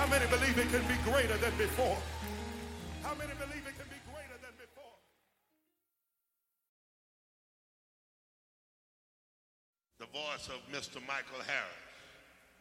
How many believe it can be greater than before? How many believe it can be greater than before? The voice of Mr. Michael Harris.